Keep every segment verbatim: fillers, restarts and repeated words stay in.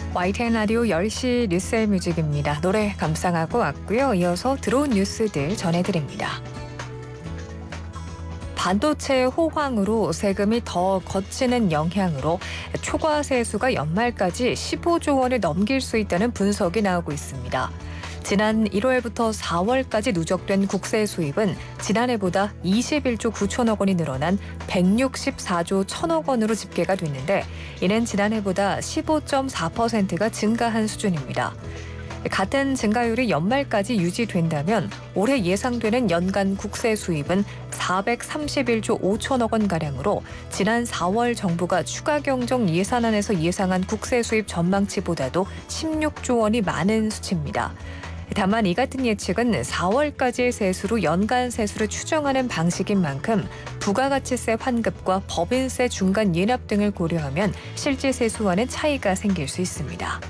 와이티엔 라디오 열 시 뉴스앤뮤직입니다. 노래 감상하고 왔고요. 이어서 들어온 뉴스들 전해드립니다. 반도체 호황으로 세금이 더 거치는 영향으로 초과 세수가 연말까지 십오조 원을 넘길 수 있다는 분석이 나오고 있습니다. 지난 일월부터 사월까지 누적된 국세 수입은 지난해보다 이십일조 구천억 원이 늘어난 백육십사조 천억 원으로 집계가 됐는데 이는 지난해보다 십오 점 사 퍼센트가 증가한 수준입니다. 같은 증가율이 연말까지 유지된다면 올해 예상되는 연간 국세 수입은 사백삼십일조 오천억 원가량으로 지난 사월 정부가 추가 경정 예산안에서 예상한 국세 수입 전망치보다도 십육조 원이 많은 수치입니다. 다만 이 같은 예측은 사월까지의 세수로 연간 세수를 추정하는 방식인 만큼 부가가치세 환급과 법인세 중간 예납 등을 고려하면 실제 세수와는 차이가 생길 수 있습니다.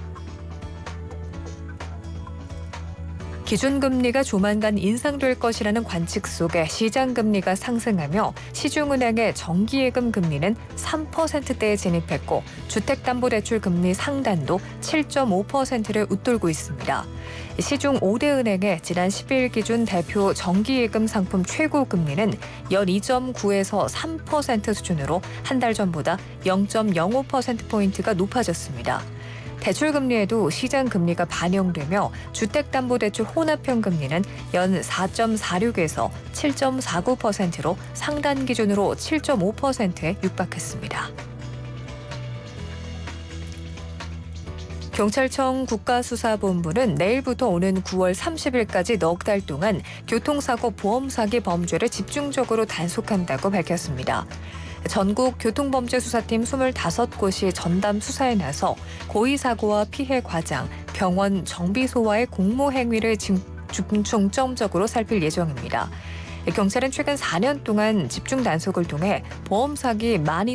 기준금리가 조만간 인상될 것이라는 관측 속에 시장금리가 상승하며 시중은행의 정기예금 금리는 삼 퍼센트대에 진입했고 주택담보대출 금리 상단도 칠 점 오 퍼센트를 웃돌고 있습니다. 시중 오 대 은행의 지난 십일 기준 대표 정기예금 상품 최고금리는 열이 점 구에서 삼 퍼센트 수준으로 한 달 전보다 영 점 영오 퍼센트포인트가 높아졌습니다. 대출금리에도 시장금리가 반영되며 주택담보대출 혼합형금리는 연 사 점 사육에서 칠 점 사구 퍼센트로 상단 기준으로 칠 점 오 퍼센트에 육박했습니다. 경찰청 국가수사본부는 내일부터 오는 구월 삼십일까지 넉 달 동안 교통사고 보험사기 범죄를 집중적으로 단속한다고 밝혔습니다. 전국 교통범죄수사팀 이십오 곳이 전담 수사에 나서 고의사고와 피해 과장, 병원 정비소와의 공모행위를 중점적으로 살필 예정입니다. 경찰은 최근 사 년 동안 집중 단속을 통해 보험 사기 만